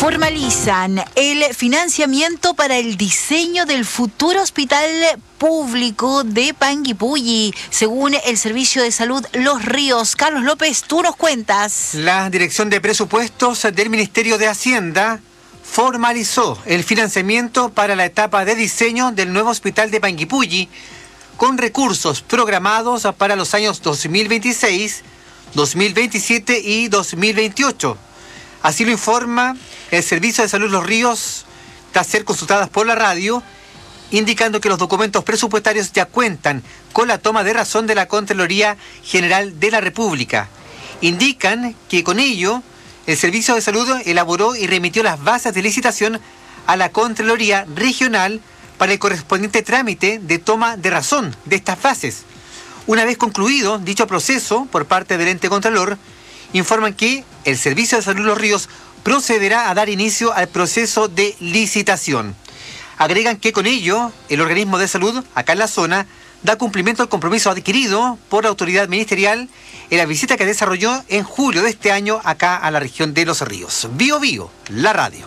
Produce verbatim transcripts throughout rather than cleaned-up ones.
Formalizan el financiamiento para el diseño del futuro hospital público de Panguipulli, según el Servicio de Salud Los Ríos. Carlos López, tú nos cuentas. La Dirección de Presupuestos del Ministerio de Hacienda formalizó el financiamiento para la etapa de diseño del nuevo hospital de Panguipulli, con recursos programados para los años dos mil veintiséis, dos mil veintisiete y dos mil veintiocho. Así lo informa el Servicio de Salud Los Ríos, tras ser consultadas por la radio, indicando que los documentos presupuestarios ya cuentan con la toma de razón de la Contraloría General de la República. Indican que con ello, el Servicio de Salud elaboró y remitió las bases de licitación a la Contraloría Regional para el correspondiente trámite de toma de razón de estas bases. Una vez concluido dicho proceso por parte del ente Contralor, informan que el Servicio de Salud Los Ríos procederá a dar inicio al proceso de licitación. Agregan que con ello, el organismo de salud, acá en la zona, da cumplimiento al compromiso adquirido por la autoridad ministerial en la visita que desarrolló en julio de este año acá a la región de Los Ríos. Bio Bio, la radio.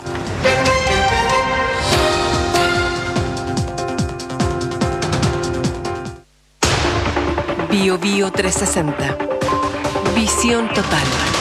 Bio Bio trescientos sesenta. Visión total.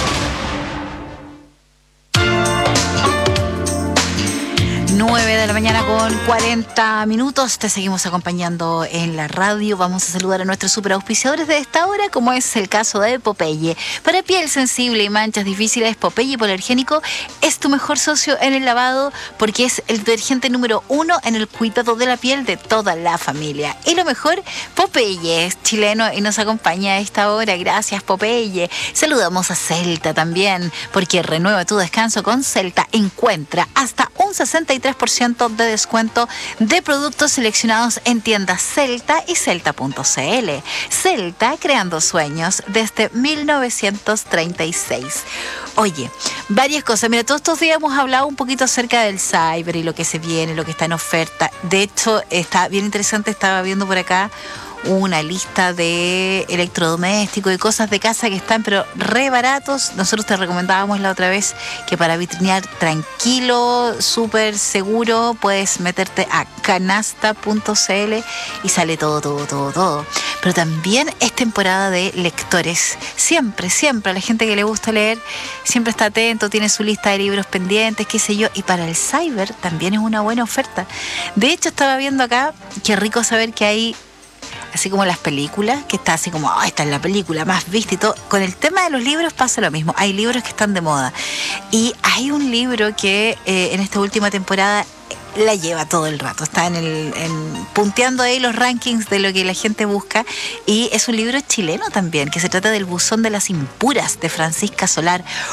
nueve de la mañana con cuarenta minutos. Te seguimos acompañando en la radio. Vamos a saludar a nuestros superauspiciadores de esta hora, como es el caso de Popeye. Para piel sensible y manchas difíciles, Popeye Hipoalergénico es tu mejor socio en el lavado, porque es el detergente número uno en el cuidado de la piel de toda la familia. Y lo mejor, Popeye es chileno y nos acompaña a esta hora. Gracias, Popeye. Saludamos a Celta también, porque renueva tu descanso con Celta. Encuentra hasta un sesenta y tres por ciento de descuento de productos seleccionados en tiendas Celta y Celta punto c l. Celta, creando sueños desde mil novecientos treinta y seis. Oye, varias cosas. Mira, todos estos días hemos hablado un poquito acerca del cyber y lo que se viene, lo que está en oferta. De hecho, está bien interesante, estaba viendo por acá una lista de electrodomésticos y cosas de casa que están pero re baratos. Nosotros te recomendábamos la otra vez que para vitrinear tranquilo, súper seguro, puedes meterte a canasta punto c l y sale todo, todo, todo, todo. Pero también es temporada de lectores. Siempre, siempre, a la gente que le gusta leer, siempre está atento, tiene su lista de libros pendientes, qué sé yo. Y para el cyber también es una buena oferta. De hecho, estaba viendo acá, qué rico saber que hay, así como las películas, que está así como, oh, esta es la película más vista y todo. Con el tema de los libros pasa lo mismo. Hay libros que están de moda. Y hay un libro que eh, en esta última temporada la lleva todo el rato. Está en el en, punteando ahí los rankings de lo que la gente busca. Y es un libro chileno también, que se trata del Buzón de las Impuras, de Francisca Solar.